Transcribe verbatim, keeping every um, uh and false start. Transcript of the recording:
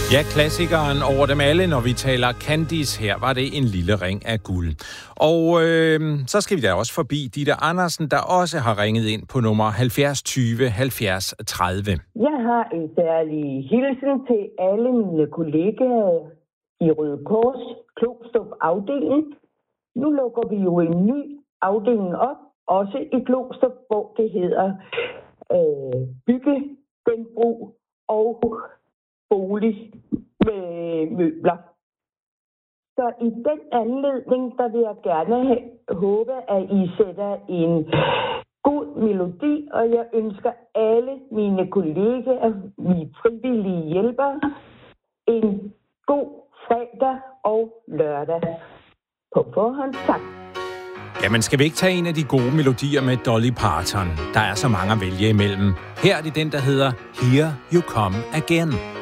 Ja, klassikeren over dem alle, når vi taler Candice. Her var det en lille ring af guld. Og øh, så skal vi da også forbi Ditte Andersen, der også har ringet ind på nummer halvfjerds tyve halvfjerds tredive. Jeg har en særlig hilsen til alle mine kollegaer i Røde Kors, Glostrup afdeling. Nu lukker vi jo en ny afdeling op, også i Glostrup, hvor det hedder øh, byggegenbrug og bolig med møbler. Så i den anledning, der vil jeg gerne håbe, at I sætter en god melodi, og jeg ønsker alle mine kollegaer, mine frivillige hjælpere, en god fredag og lørdag. På forhånd, tak. Jamen, skal vi ikke tage en af de gode melodier med Dolly Parton? Der er så mange at vælge imellem. Her er det den, der hedder Here You Come Again.